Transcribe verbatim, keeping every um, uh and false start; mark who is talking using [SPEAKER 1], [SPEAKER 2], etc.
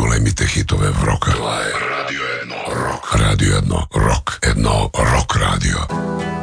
[SPEAKER 1] големите хитове в рока. Това е Радио едно Рок. Радио едно Рок. Едно рок радио.